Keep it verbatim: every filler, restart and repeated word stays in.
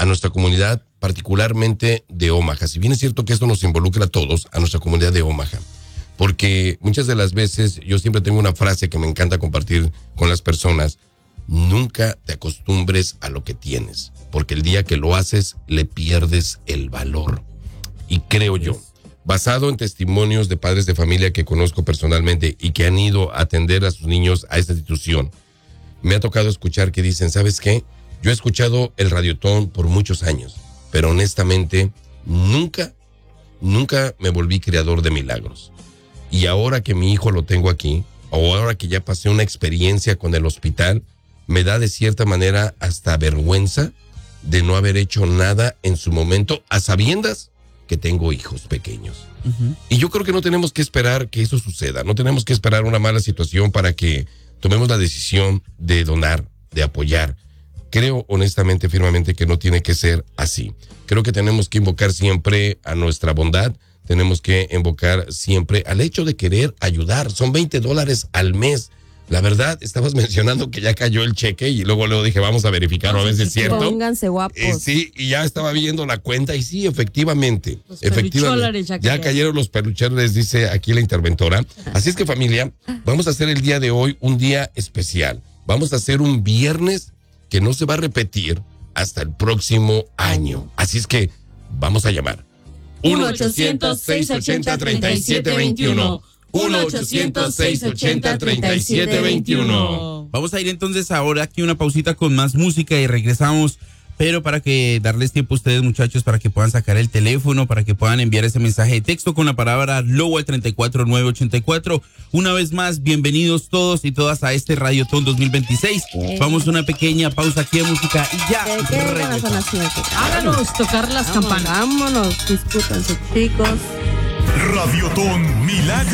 a nuestra comunidad, particularmente de Omaha. Si bien es cierto que esto nos involucra a todos, a nuestra comunidad de Omaha. Porque muchas de las veces yo siempre tengo una frase que me encanta compartir con las personas. Nunca te acostumbres a lo que tienes, porque el día que lo haces le pierdes el valor. Y creo yo, basado en testimonios de padres de familia que conozco personalmente y que han ido a atender a sus niños a esta institución, me ha tocado escuchar que dicen, ¿sabes qué? Yo he escuchado el Radiotón por muchos años, pero honestamente nunca, nunca me volví creador de milagros. Y ahora que mi hijo lo tengo aquí, o ahora que ya pasé una experiencia con el hospital, me da de cierta manera hasta vergüenza de no haber hecho nada en su momento, a sabiendas que tengo hijos pequeños. Uh-huh. Y yo creo que no tenemos que esperar que eso suceda, no tenemos que esperar una mala situación para que tomemos la decisión de donar, de apoyar. Creo honestamente, firmemente, que no tiene que ser así. Creo que tenemos que invocar siempre a nuestra bondad, tenemos que invocar siempre al hecho de querer ayudar. Son veinte dólares al mes. La verdad, estabas mencionando que ya cayó el cheque y luego luego dije, vamos a verificarlo a ver si es cierto. Pónganse guapos. Eh, sí, y ya estaba viendo la cuenta y sí, efectivamente. Los efectivamente ya, ya cayeron los pelucholares, dice aquí la interventora. Así es que, familia, vamos a hacer el día de hoy un día especial. Vamos a hacer un viernes que no se va a repetir hasta el próximo año. Así es que vamos a llamar. uno ochocientos, seiscientos ochenta, treinta y siete veintiuno. uno ochocientos, seiscientos ochenta, treinta y siete veintiuno. Vamos a ir entonces ahora aquí una pausita con más música y regresamos, pero para que darles tiempo a ustedes, muchachos, para que puedan sacar el teléfono, para que puedan enviar ese mensaje de texto con la palabra Lobo al treinta y cuatro nueve ochenta y cuatro. Una vez más, bienvenidos todos y todas a este Radiotón dos mil veintiséis. Sí. Vamos a una pequeña pausa aquí de música y ya regresamos. Háganos tocar las campanas. Vámonos, discútanse, chicos. Radiotón Milagro.